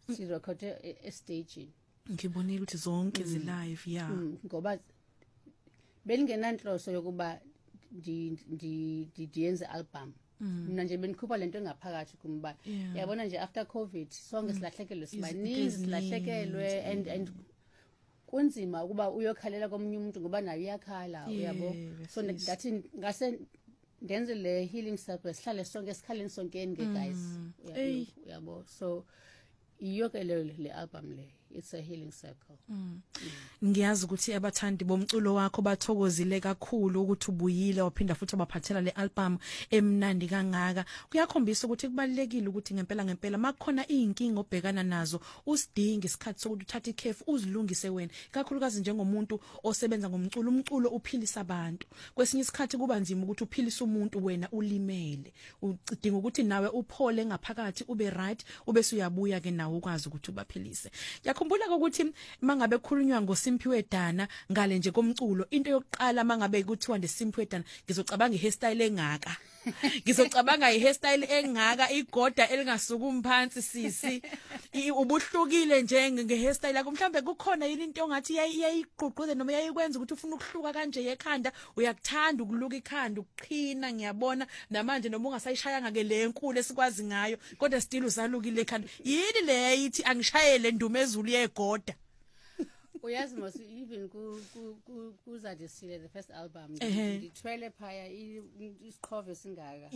sirekhode estaging. Ngibonile ukuthi zonke live ya. Ngoba bengenanhloso yokuba ndiyenze album. Mina nje benikhupha lento engaphakathi kumba. Yabona nje after COVID sonke silahlekelwe sibaningi silahlekelwe and kunzima ukuba uyokhalela komunye umuntu ngoba nayo iyakhala uyabo. So ngathi ngase ndenze le healing circle sihlale sonke sikhaleni sonkeni guys uyabo. So iyoke le album le it's a healing circle. Ngiyazi ukuthi abathandi bomculo wakho bathokozile kakhulu ukuthi ubuyile waphinda futhi abaphathela le album emnandi kangaka. Kuyakhombisa ukuthi kubalekile ukuthi ngempela makukhona izinkingo obhekana nazo usidinga isikhathi sokuthi uthathe ikhefu uzilungise wena, kakhulukazi njengomuntu osebenza ngomculo. Umculo uphilisa abantu, kwesinye isikhathi kuba nzima ukuthi uphilise umuntu wena ulimele. Udinga ukuthi nawe uphole ngaphakathi ube right ubese uyabuya ke nawe ukwazi ukuthi ubaphilise. Yakhumbula ukuthi mangabe khulunywa ngoSimphiwe Dana ngale nje komculo, into yokuqala mangabe kuthiwa ndeSimphiwe Dana ngizocabanga ihairstyle engaka. Ngizocabanga ihairstyle engaka, igoda elingasuka phansi sisi. Ubuhlukile nje ngehairstyle yakho. Mhlambe kukhona yini into ongathi yayiqhuquze noma yayikwenza ukuthi ufuna ukuhluka kanje yekhanda, uyakuthanda ukuluka ikhanda ukuqhina ngiyabona namanje noma ungasayishayanga ke le enkulu esikwazi ngayo kodwa still usalukile ekhanda. Yini le yayithi angishayele ndumezulu yegoda? Uyazi mos even kuzadisile the first album ngithwele phaya isiqhove singaka.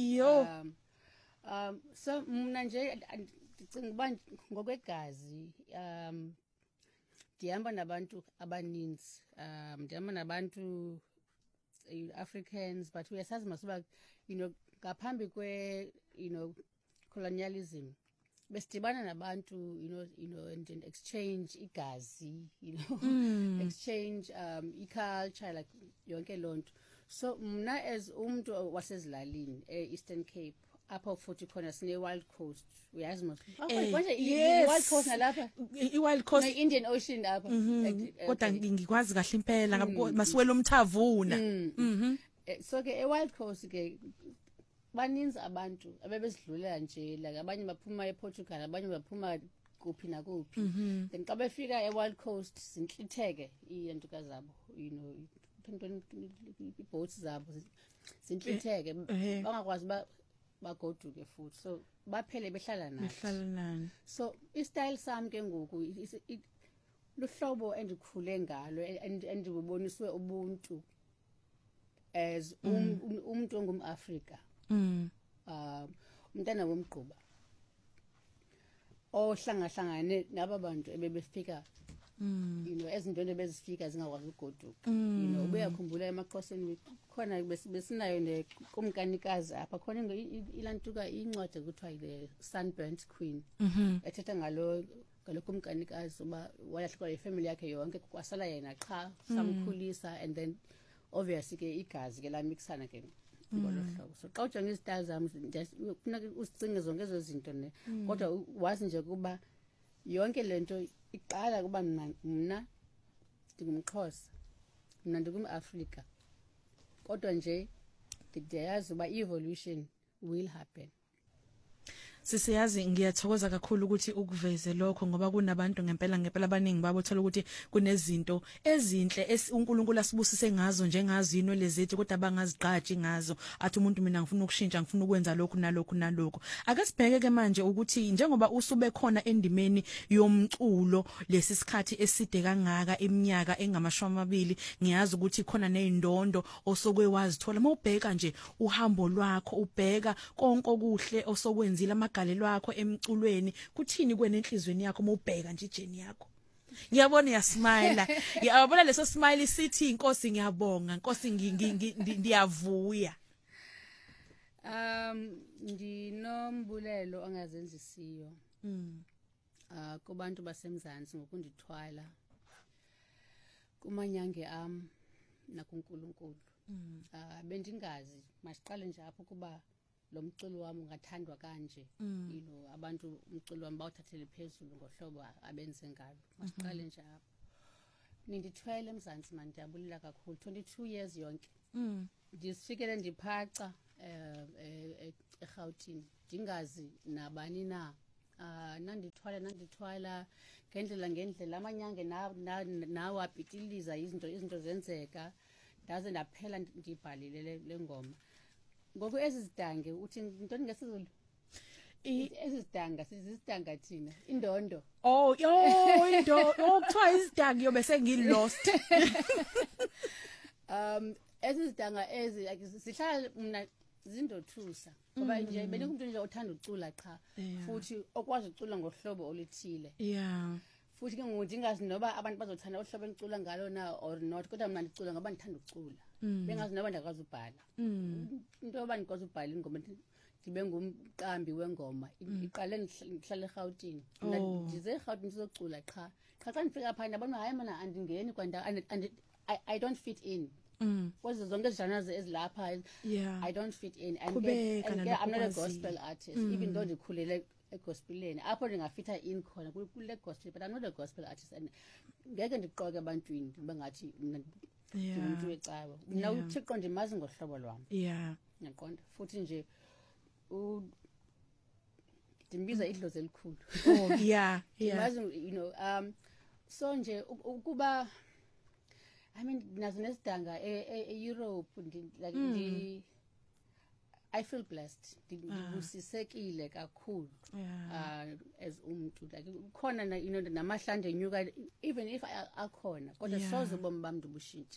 So mina nje ndicinga uba ngokwegazi ndihamba nabantu abaninzi, ndihamba nabantu Africans, but uyasazi masuba ngaphambi kwe colonialism besidibana nabantu and exchange igazi, exchange culture like yonke lonto. So mna as umuntu wasezilalini Eastern Cape apha futhi khona sine Wild Coast, uyazi mos manje Wild Coast nalapha Wild Coast Indian Ocean apha kodwa ngikwazi kahle impela masiwela umthavuna. So ke Wild Coast ke baninzi abantu abebesidlulela nje, like abanye baphuma ePortugal, abanye baphuma kuphi na kuphi. Then xa befika eWild Coast zinhlitheke iyantuka zabo, iboats zabo zinhlitheke bangakwazi bagoduke futhi, so baphele behlala nathi. So istyle sami ke ngoku luhlobo endikhule ngalo endiboniswe ubuntu as umuntu ongumAfrika. Umntana womgquba ohlangahlangane naba bantu ebebefika ezintweni ebezifika zingakwazi ugoduka. Ubuyakhumbula emaXhoseni khona besinayo nekumkanikazi apha khona ilantuka incwadi ekuthiwa the Sunburnt Queen ethetha ngalo kumkanikazi uba walahlekwa ifamily yakhe yonke kwasala yena qha samkhulisa, and then obviously ke igazi ke lamixana ke ngolhlobo. So xa ujonga izityle zami kufuneka usicinge zonke ezo zinto ne, kodwa wazi nje kuba yonke lento iqala kuba mna ndingumXhosa, mna ndingumAfrika, kodwa nje ndiyazi uba evolution will happen. Sisiyazi ngiyathokoza kakhulu ukuthi ukuveze lokho ngoba kunabantu ngempela abaningi babothola ukuthi kunezinto ezinhle uNkulunkulu asibusise ngazo njengazo inwele zethu kodwa abangazigqaji ngazo, athi umuntu mina ngifuna ukushintsha, ngifuna ukwenza lokhu nalokhu. Ake sibheke ke manje ukuthi njengoba usube khona endimeni yomculo lesi sikhathi eside kangaka iminyaka engama20, ngiyazi ukuthi khona nezindondo osokwe wazithola. Mawubheka nje uhambo lwakho, ubheka konke okuhle osokwenzile galelo yakho emculweni, kuthini kwenenhlizweni yakho mawubheka nje ijeni yakho? Ngiyabona uyasmile. Ngiyabona leso smile sithi inkosi ngiyabonga, inkosi ndiyavuya. Ndinombulelo ongazenzisiyo kubantu baseMzantsi ngokundithwala kumanyange am nakuNkulunkulu. Bendingazi masiqale nje apho kuba lo mculo wami ungathandwa kanje, abantu umculo wami bawuthathele phezulu ngohlobo abenze ngalo. Masiqale nje apho. Nindithwele eMzantsi manje, ndiyabulela kakhulu. 22 years yonke. Ndisifikele ndiphaca eGauteng ndingazi nabani na nandithwala ngendlela amanyange nawo abhitiliza izinto zenzeka ndaze ndaphela ndibhalile le ngoma. Ngoku ezi zidange uthi intoni ngesizulu? Ezi zidanga thina indondo. Kuthiwa izidange yobe sengilost. Ezi zidanga zihlala mna zindothusa ngoba nje benikumuntu nje othanda ucula cha futhi okwazi ucula ngohlobo oluthile. Futhi ke ngudingazi noba abantu bazothanda uhlobo engicula ngalo na or not, kodwa mina ngicula ngoba ngithanda ucula. Bengazi noba ndakwazi ubhala. Into yoba ngikwazi ubhala ingoma ndibe ngumqambi wengoma iqale ngihlale eGauteng. Mina ndize eGauteng ngizocula cha xa ndifika pha ndabona hayi mina andingeni kwanda I don't fit in. Because zonke izijana ezilapha I don't fit in and I'm not a gospel artist even though ndikhulele egospeleni apho ndingafitha in khona kule gospel, but I'm not a gospel artist and ngeke ndiqoke abantwini bangathi mina umuntu wecawa. Mina uThixo ndimazi ngohlobo lwami. Ngiyaqonda futhi nje ndimbiza idlozi elikhulu. Ndimazi so nje ukuba I mean nazo nesidanga eEurope like I feel blessed. Ngibusisekile kakhulu as umuntu like khona namahlanje enyuka even if akhona kodwa soze ubomi bami ndibushintshe.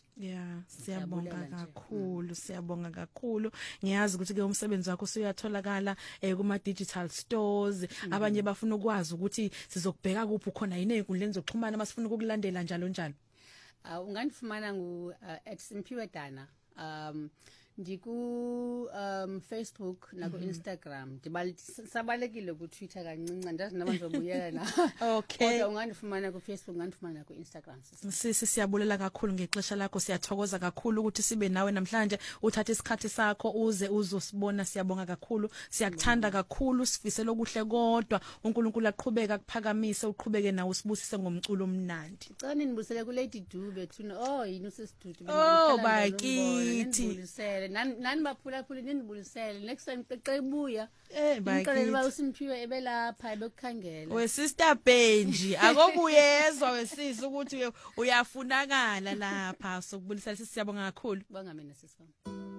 Siyabonga kakhulu. Ngiyazi ukuthi ke umsebenzi wakho usuyatholakala kuma digital stores. Abanye bafuna ukwazi ukuthi sizokubheka kuphi khona yini ezinkundleni zokuxhumana masifuna ukukulandela njalo. Ungandifumana @Simphiwe Dana. Ndiku Facebook nako Instagram. Sabalekile ku Twitter kancinci ndazi nabantu zobuyela na. Kodwa ungandifumana ku Facebook, ungandifumana ku Instagram. Siyabulela kakhulu ngexesha lakho, siyathokoza kakhulu ukuthi sibe nawe namhlanje, uthathe isikhathi sakho uze uzosibona. Siyabonga kakhulu, siyakuthanda kakhulu, sifisela okuhle kodwa uNkulunkulu aqhubeka akuphakamise, uqhubeke nawe usibusise ngomculo omnandi. Ngicela nibusele ku Lady Dube thuna yini usesidudu bakithi. Nani baphulaphula nindibulisele next time qeqebuya ngicela ba uSimphiwe ebelapha ebekukhangela we sister Benji akobuyezwa wesisi ukuthi uyafunakala lapha sokubulisela. Siyabonga kakhulu. Bonga mina sisifana.